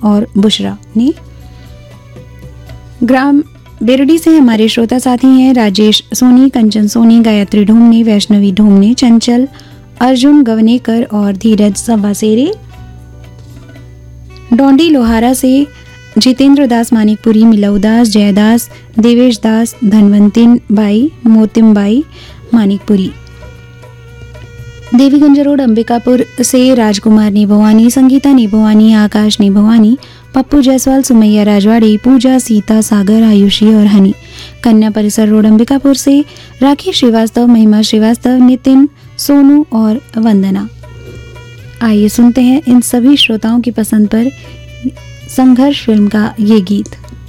और बुशरा ने। ग्राम बेरडी से हमारे श्रोता साथी हैं राजेश सोनी, कंचन सोनी, गायत्री ढोमने, वैष्णवी ढोमने, चंचल, अर्जुन गवनेकर और धीरज सवासेरे। डोंडी लोहारा से जितेंद्र दास मानिकपुरी, मिलऊ दास, जयदास, देवेश दास, Dhanwantin by, Motim by Manikpuri. Deviganj road Ambikapur से राजकुमार निभवानी, संगीता निभवानी, आकाश निभवानी, पप्पू जायसवाल, सुमैया राजवाड़ी, पूजा, सीता, सागर, आयुषी और हनी। कन्या परिसर रोड अंबिकापुर से राखी श्रीवास्तव, महिमा श्रीवास्तव, नितिन, सोनू और वंदना। आइए सुनते हैं इन सभी श्रोताओं की पसंद पर संघर्ष फिल्म का ये गीत।